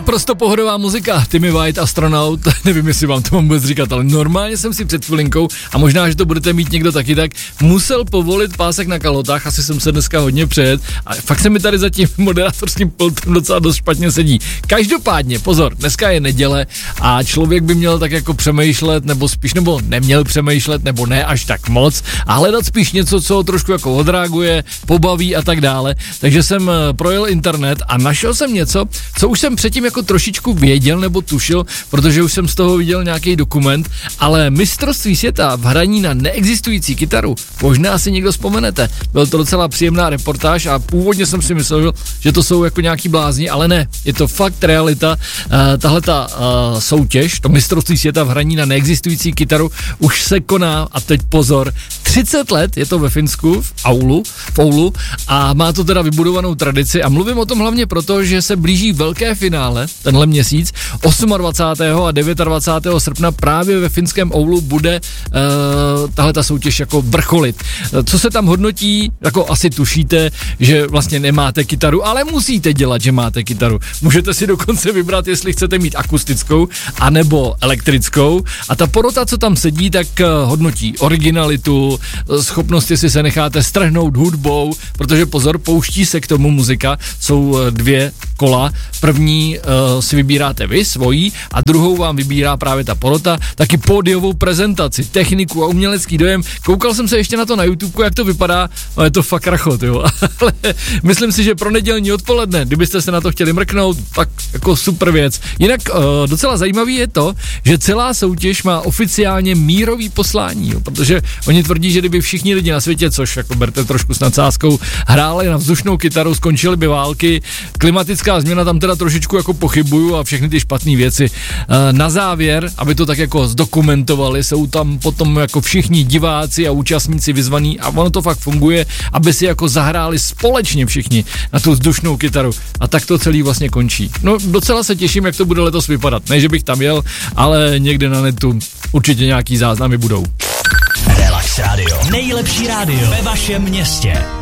Naprosto pohodová muzika, Timmy White, Astronaut, nevím, jestli vám to mám vůbec říkat, ale normálně jsem si před chvilinkou, a možná, že to budete mít někdo taky tak, musel povolit pásek na kalotách, asi jsem se dneska hodně přejet a fakt se mi tady za tím moderátorským pultem docela dost špatně sedí. Každopádně, pozor, dneska je neděle a člověk by měl tak jako přemýšlet, nebo spíš, nebo neměl přemýšlet, nebo ne až tak moc, a hledat spíš něco, co ho trošku jako odreaguje, pobaví a tak dále. Takže jsem projel internet a našel jsem něco, co už jsem předtím jako trošičku věděl nebo tušil, protože už jsem z toho viděl nějaký dokument, ale mistrovství světa v hraní na neexistující kytaru, možná si někdo vzpomenete. Byl to docela příjemná reportáž a původně jsem si myslel, že to jsou jako nějaký blázni, ale ne, je to fakt realita. Tahleta soutěž, to mistrovství světa v hraní na neexistující kytaru už se koná, a teď pozor, 30 let je to ve Finsku, v Oulu, a má to teda vybudovanou tradici a mluvím o tom hlavně proto, že se blíží velké finále tenhle měsíc, 28. a 29. srpna právě ve finském Oulu bude tahleta soutěž jako vrcholit. Co se tam hodnotí, jako asi tušíte, že vlastně nemáte kytaru, ale musíte dělat, že máte kytaru. Můžete si dokonce vybrat, jestli chcete mít akustickou, anebo elektrickou, a ta porota, co tam sedí, tak hodnotí originalitu, schopnost, jestli se necháte strhnout hudbou, protože pozor, pouští se k tomu muzika, jsou 2 kola, první si vybíráte vy, svojí, a druhou vám vybírá právě ta porota, taky pódiovou prezentaci, techniku a umělecký dojem. Koukal jsem se ještě na to na YouTube, jak to vypadá, ale je to fakt rachot, jo. Ale myslím si, že pro nedělní odpoledne, kdybyste se na to chtěli mrknout, tak jako super věc. Jinak docela zajímavý je to, že celá soutěž má oficiálně mírový poslání, jo, protože oni tvrdí, že kdyby všichni lidi na světě, což jako berte trošku s nadsázkou, hráli na vzdušnou kytaru, skončily by války, klimatická změna tam teda trošičku jako pochybuju a všechny ty špatné věci. Na závěr, aby to tak jako zdokumentovali, jsou tam potom jako všichni diváci a účastníci vyzvaní a ono to fakt funguje, aby si jako zahráli společně všichni na tu vzdušnou kytaru, a tak to celý vlastně končí. No docela se těším, jak to bude letos vypadat. Ne, že bych tam jel, ale někde na netu určitě nějaký záznamy budou. Relax Radio. Nejlepší rádio ve vašem městě.